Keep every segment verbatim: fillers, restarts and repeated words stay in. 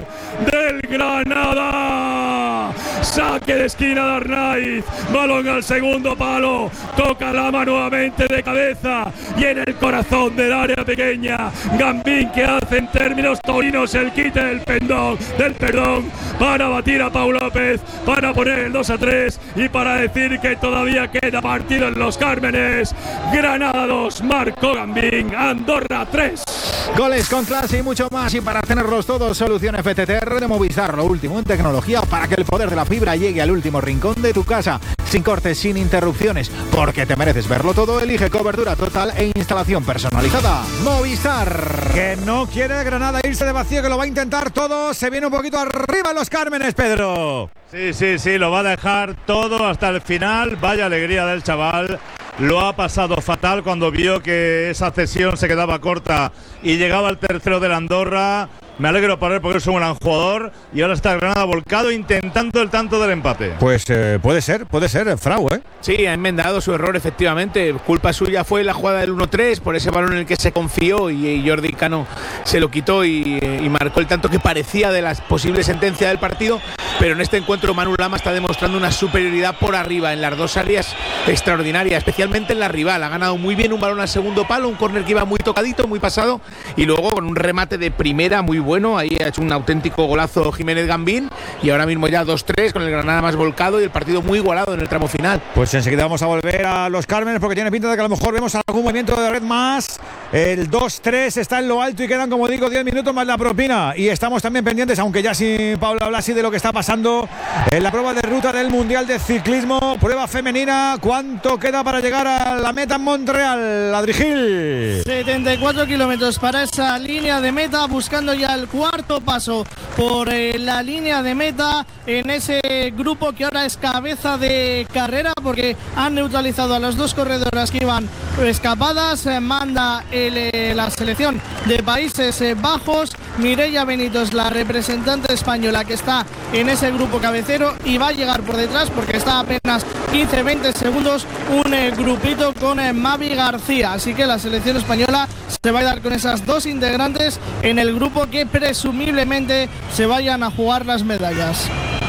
favor del Granada. Saque de esquina de Arnaiz, balón al segundo palo, toca Lama nuevamente de cabeza y en el corazón del área pequeña, Gambín que hace en términos taurinos el quite del pendón, del perdón, para batir a Pau López, para poner el dos a tres y para decir que todavía queda partido en Los Cármenes. Granada dos, marcó Gambín, Andorra tres. Goles con clase y mucho más, y para tenerlos todos, Solución F T T R de Movistar, lo último en tecnología para que el poder de la fibra llegue al último rincón de tu casa, sin cortes, sin interrupciones, porque te mereces verlo todo. Elige cobertura total e instalación personalizada. Movistar. Que no quiere Granada irse de vacío, que lo va a intentar todo. Se viene un poquito arriba en Los Cármenes, Pedro. Sí, sí, sí, lo va a dejar todo hasta el final. Vaya alegría del chaval. Lo ha pasado fatal cuando vio que esa cesión se quedaba corta y llegaba el tercero del Andorra. Me alegro por él porque es un gran jugador y ahora está Granada volcado intentando el tanto del empate. Pues eh, puede ser, puede ser, Frau, ¿eh? Sí, ha enmendado su error, efectivamente. Culpa suya fue la jugada del uno tres, por ese balón en el que se confió y, y Jordi Cano se lo quitó y, y marcó el tanto que parecía de la posible sentencia del partido. Pero en este encuentro Manu Lama está demostrando una superioridad por arriba en las dos áreas extraordinaria, especialmente en la rival. Ha ganado muy bien un balón al segundo palo, un córner que iba muy tocadito, muy pasado, y luego con un remate de primera muy bueno. Ahí ha hecho un auténtico golazo Jiménez Gambín y ahora mismo ya dos tres con el Granada más volcado y el partido muy igualado en el tramo final. Pues enseguida vamos a volver a Los Cármenes porque tiene pinta de que a lo mejor vemos algún movimiento de red más. El dos tres está en lo alto y quedan, como digo, diez minutos más la propina, y estamos también pendientes, aunque ya sin Paula Blasi, de lo que está pasando en la prueba de ruta del Mundial de Ciclismo, prueba femenina. ¿Cuánto queda para llegar a la meta en Montreal, Adrigil? setenta y cuatro kilómetros para esa línea de meta, buscando ya el cuarto paso por eh, la línea de meta en ese grupo que ahora es cabeza de carrera, porque han neutralizado a las dos corredoras que iban escapadas. Eh, manda el, eh, la selección de Países eh, Bajos. Mireia Benito es la representante española que está en ese grupo cabecero y va a llegar por detrás porque está a apenas quince veinte segundos un eh, grupito con eh, Mavi García. Así que la selección española se va a dar con esas dos integrantes en el grupo que presumiblemente se vayan a jugar las medallas.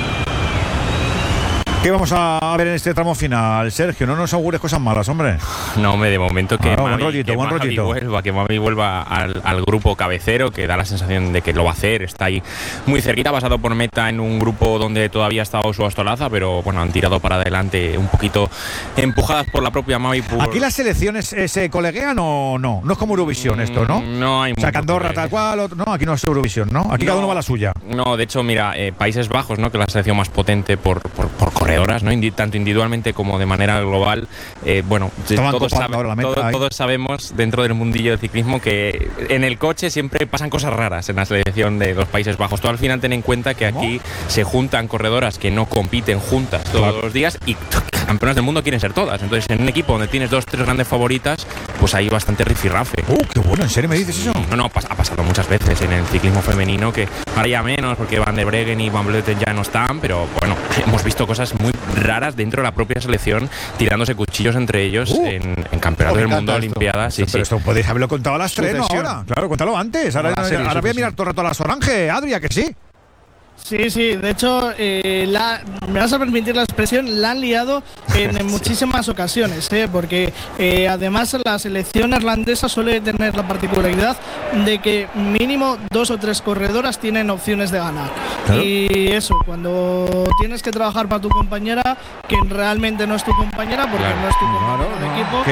¿Qué vamos a ver en este tramo final, Sergio? No nos augures cosas malas, hombre. No, hombre, de momento que, ah, no, Mavi, buen rollito, que, buen Mavi rollito. vuelva, que Mavi vuelva al, al grupo cabecero, que da la sensación de que lo va a hacer. Está ahí muy cerquita, ha pasado por meta en un grupo donde todavía ha estado su Ostolaza, pero bueno, han tirado para adelante un poquito empujadas por la propia Mavi. Por... ¿Aquí las selecciones eh, se coleguean o no? No es como Eurovisión esto, ¿no? No hay O sea, que Andorra tal cual, otro, no, aquí no es Eurovisión, ¿no? Aquí no, cada uno va a la suya. No, de hecho, mira, eh, Países Bajos, ¿no? Que es la selección más potente por, por, por corredoras, ¿no? Indi- tanto individualmente como de manera global. Eh, bueno, todos, sabe, todo, todos sabemos dentro del mundillo del ciclismo que en el coche siempre pasan cosas raras en la selección de los Países Bajos. Tú al final ten en cuenta que aquí ¿Cómo? se juntan corredoras que no compiten juntas todos claro. los días y campeonas del mundo quieren ser todas. Entonces, en un equipo donde tienes dos, tres grandes favoritas, pues hay bastante rifirrafe. ¡Uh, qué bueno! ¿En serio me dices eso? No, no, ha pasado muchas veces en el ciclismo femenino, que ahora ya menos, porque Van der Breggen y Van Vleuten ya no están, pero bueno, hemos visto cosas muy raras dentro de la propia selección, tirándose cuchillos entre ellos uh, en, en campeonatos del mundo, olimpiadas. Sí, pero sí. Esto podéis haberlo contado a las tres, ¿no? Ahora. Claro, cuéntalo antes. Ahora, ahora, serie, ahora voy a mirar todo el rato a la Solange, Adria, que sí. Sí, sí, de hecho, eh, la, me vas a permitir la expresión, la han liado en, en muchísimas ocasiones, ¿eh? porque eh, además la selección irlandesa suele tener la particularidad de que mínimo dos o tres corredoras tienen opciones de ganar. Claro. Y eso, cuando tienes que trabajar para tu compañera, que realmente no es tu compañera, porque claro. no es tu compañera claro, de equipo, que